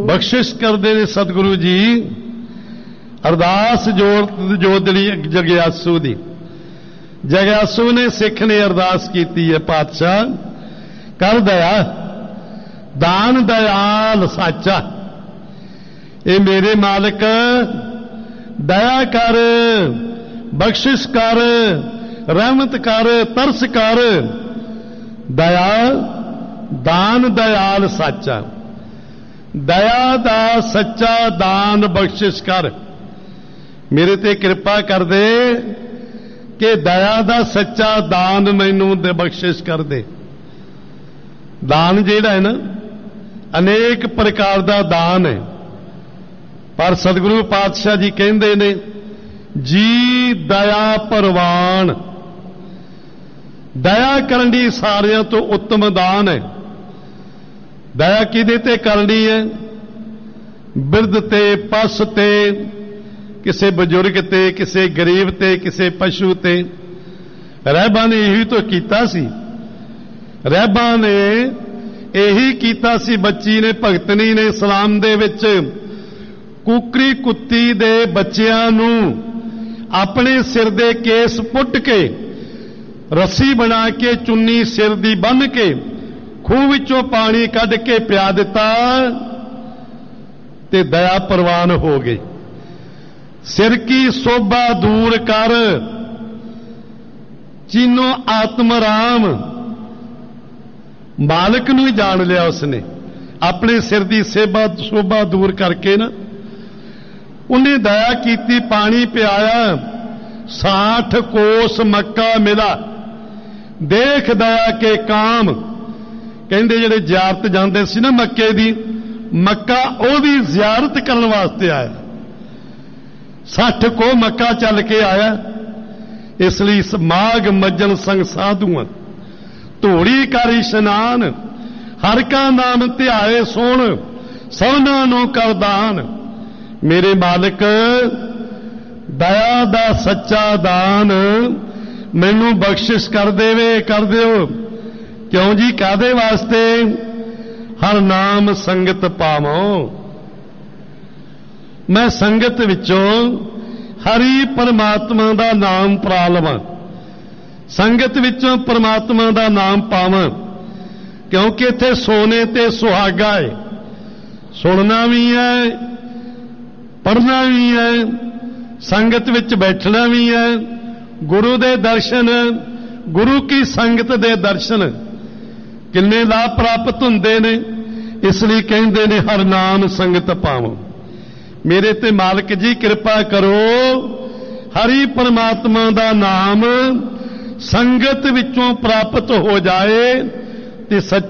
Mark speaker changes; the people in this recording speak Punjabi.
Speaker 1: ਬਖਸ਼ਿਸ਼ ਕਰਦੇ ਨੇ ਸਤਿਗੁਰੂ ਜੀ। ਅਰਦਾਸ ਜੋਦੜੀ ਜਗਿਆਸੂ ਦੀ। ਜਗਿਆਸੂ ਨੇ ਸਿੱਖ ਨੇ ਅਰਦਾਸ ਕੀਤੀ ਹੈ, ਪਾਤਸ਼ਾਹ ਕਰ ਦਇਆ, ਦਾਨ ਦਇਆਲ ਸਾਚਾ। ਇਹ ਮੇਰੇ ਮਾਲਕ ਦਇਆ ਕਰ, ਬਖਸ਼ਿਸ਼ ਕਰ, ਰਹਿਮਤ ਕਰ, ਤਰਸ ਕਰ। ਦਇਆ, ਦਾਨ ਦਇਆਲ ਸਾਚਾ। ਦਇਆ ਦਾ ਸੱਚਾ ਦਾਨ ਬਖਸ਼ਿਸ਼ ਕਰ। ਮੇਰੇ ਤੇ ਕਿਰਪਾ ਕਰ ਦੇ ਕਿ ਦਇਆ ਦਾ ਸੱਚਾ ਦਾਨ ਮੈਨੂੰ ਦੇ ਬਖਸ਼ਿਸ਼ ਕਰ ਦੇ। ਦਾਨ ਜਿਹੜਾ ਹੈ ਨਾ, ਅਨੇਕ ਪ੍ਰਕਾਰ ਦਾ ਦਾਨ ਹੈ, ਪਰ ਸਤਿਗੁਰੂ ਪਾਤਸ਼ਾਹ ਜੀ ਕਹਿੰਦੇ ਨੇ ਜੀ ਦਇਆ ਪ੍ਰਵਾਨ। ਦਇਆ ਕਰਨ ਦੀ ਸਾਰਿਆਂ ਤੋਂ ਉੱਤਮ ਦਾਨ ਹੈ। ਦਇਆ ਕਿਹਦੇ ਤੇ ਕਰਨੀ ਹੈ? ਬਿਰਧ ਤੇ, ਪਸ ਤੇ, ਕਿਸੇ ਬਜ਼ੁਰਗ ਤੇ, ਕਿਸੇ ਗਰੀਬ ਤੇ, ਕਿਸੇ ਪਸ਼ੂ ਤੇ। ਰਹਿਬਾਂ ਨੇ ਇਹੀ ਤਾਂ ਕੀਤਾ ਸੀ। ਰਹਿਬਾਂ ਨੇ ਇਹੀ ਕੀਤਾ ਸੀ। ਬੱਚੀ ਨੇ, ਭਗਤਨੀ ਨੇ ਇਸਲਾਮ ਦੇ ਵਿੱਚ ਕੁਕਰੀ ਕੁੱਤੀ ਦੇ ਬੱਚਿਆਂ ਨੂੰ ਆਪਣੇ ਸਿਰ ਦੇ ਕੇਸ ਪੁੱਟ ਕੇ, ਰੱਸੀ ਬਣਾ ਕੇ, ਚੁੰਨੀ ਸਿਰ ਦੀ ਬੰਨ੍ਹ ਕੇ, ਖੂਹ ਵਿੱਚੋਂ ਪਾਣੀ ਕੱਢ ਕੇ ਪਿਆ ਦਿੱਤਾ ਤੇ ਦਇਆ ਪ੍ਰਵਾਨ ਹੋ ਗਈ। ਸਿਰ ਕੀ ਸੋਭਾ ਦੂਰ ਕਰ, ਚੀਨੋ ਆਤਮ ਰਾਮ। ਮਾਲਕ ਨੂੰ ਹੀ ਜਾਣ ਲਿਆ ਉਸਨੇ। ਆਪਣੇ ਸਿਰ ਦੀ ਸੋਭਾ ਦੂਰ ਕਰਕੇ ਨਾ ਉਹਨੇ ਦਇਆ ਕੀਤੀ, ਪਾਣੀ ਪਿਆਇਆ। 60 ਕੋਸ ਮੱਕਾ ਮਿਲਾ, ਦੇਖ ਦਇਆ ਕੇ ਕਾਮ। ਕਹਿੰਦੇ ਜਿਹੜੇ ਜ਼ਿਆਰਤ ਜਾਂਦੇ ਸੀ ਨਾ ਮੱਕੇ ਦੀ, ਮੱਕਾ ਉਹਦੀ ਜ਼ਿਆਰਤ ਕਰਨ ਵਾਸਤੇ ਆਇਆ। 60 ਕੋ ਮੱਕਾ ਚੱਲ ਕੇ ਆਇਆ। ਇਸ ਲਈ ਮਾਘ ਮੱਜਨ ਸੰਗ ਸਾਧੂਆਂ, ਧੂੜੀ ਕਰ ਇਸ਼ਨਾਨ। ਹਰ ਕਾ ਨਾਮ ਧਿਆਏ ਸੁਣ, ਸਭਨਾਂ ਨੂੰ ਕਰ ਦਾਨ। ਮੇਰੇ ਮਾਲਕ ਦਇਆ ਦਾ ਸੱਚਾ ਦਾਨ ਮੈਨੂੰ ਬਖਸ਼ਿਸ਼ ਕਰ ਦੇਵੇ, ਕਰ ਦਿਓ। ਕਿਉਂ ਜੀ? ਕਾਹਦੇ ਵਾਸਤੇ? ਹਰ ਨਾਮ ਸੰਗਤ ਪਾਵੋ। ਮੈਂ ਸੰਗਤ ਵਿੱਚੋਂ ਹਰੀ ਪਰਮਾਤਮਾ ਦਾ ਨਾਮ ਪਾ ਲਵਾਂ, ਸੰਗਤ ਵਿੱਚੋਂ ਪਰਮਾਤਮਾ ਦਾ ਨਾਮ ਪਾਵਾਂ। ਕਿਉਂਕਿ ਇੱਥੇ ਸੋਨੇ ਤੇ ਸੁਹਾਗਾ ਹੈ। ਸੁਣਨਾ ਵੀ ਹੈ, ਪੜ੍ਹਨਾ ਵੀ ਹੈ, ਸੰਗਤ ਵਿੱਚ ਬੈਠਣਾ ਵੀ ਹੈ। ਗੁਰੂ ਦੇ ਦਰਸ਼ਨ, ਗੁਰੂ ਕੀ ਸੰਗਤ ਦੇ ਦਰਸ਼ਨ ਕਿੰਨੇ ਲਾਭ ਪ੍ਰਾਪਤ ਹੁੰਦੇ ਨੇ। ਇਸ ਲਈ ਕਹਿੰਦੇ ਨੇ ਹਰ ਨਾਮ ਸੰਗਤ ਪਾਵੋ। ਮੇਰੇ ਤੇ ਮਾਲਕ ਜੀ ਕਿਰਪਾ ਕਰੋ, ਹਰੀ ਪਰਮਾਤਮਾ ਦਾ ਨਾਮ ਸੰਗਤ ਵਿੱਚੋਂ ਪ੍ਰਾਪਤ ਹੋ ਜਾਏ ਤੇ